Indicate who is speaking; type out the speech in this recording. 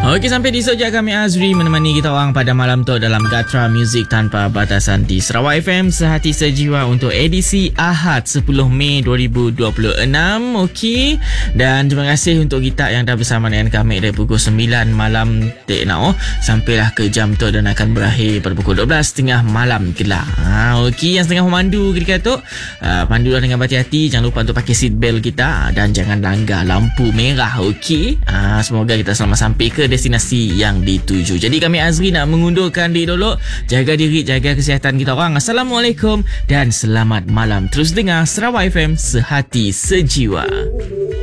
Speaker 1: Okey, sampai di sejak kami Azri menemani kita orang pada malam tu dalam Gatra Music Tanpa Batasan di Sarawak FM Sehati Sejiwa untuk edisi Ahad 10 Mei 2026. Okey, dan terima kasih untuk kita yang dah bersama dengan kami dari pukul 9 malam sampailah ke jam tu dan akan berakhir pada pukul 12 tengah malam kelak. Okey, yang setengah memandu ketika tu pandulah dengan berhati-hati, jangan lupa untuk pakai seat belt kita dan jangan langgar lampu merah. Okey, semoga kita selamat sampai ke destinasi yang dituju. Jadi kami Azri nak mengundurkan diri dulu. Jaga diri, jaga kesihatan kita orang. Assalamualaikum dan selamat malam. Terus dengar Sarawak FM Sehati Sejiwa.